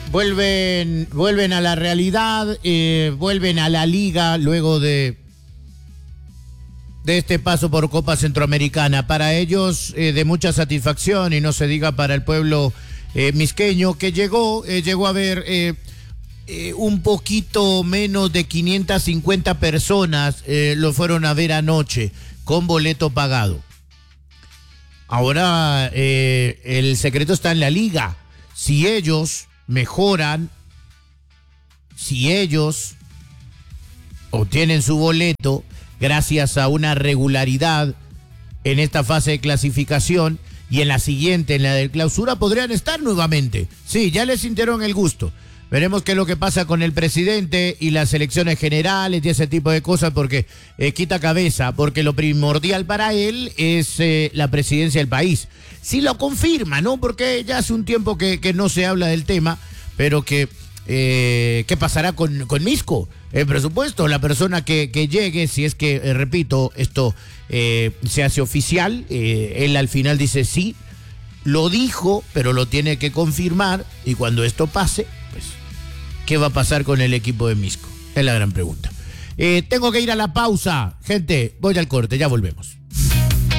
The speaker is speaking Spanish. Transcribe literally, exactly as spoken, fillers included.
vuelven, vuelven a la realidad, eh, vuelven a la liga luego de, de este paso por Copa Centroamericana. Para ellos eh, de mucha satisfacción, y no se diga para el pueblo eh, misqueño, que llegó, eh, llegó a ver eh, eh, un poquito menos de quinientas cincuenta personas, eh, lo fueron a ver anoche con boleto pagado. Ahora eh, el secreto está en la liga. Si ellos mejoran, si ellos obtienen su boleto gracias a una regularidad en esta fase de clasificación y en la siguiente, en la de clausura, podrían estar nuevamente. Sí, ya les sintieron el gusto. Veremos qué es lo que pasa con el presidente y las elecciones generales y ese tipo de cosas, porque eh, quita cabeza, porque lo primordial para él es eh, la presidencia del país. Sí lo confirma, ¿no? Porque ya hace un tiempo que, que no se habla del tema, pero que eh, ¿qué pasará con, con Misco? El presupuesto, la persona que, que llegue, si es que, eh, repito, esto eh, se hace oficial, eh, él al final dice sí, lo dijo, pero lo tiene que confirmar, y cuando esto pase, pues, ¿qué va a pasar con el equipo de Misco? Es la gran pregunta. Eh, tengo que ir a la pausa. Gente, voy al corte, ya volvemos.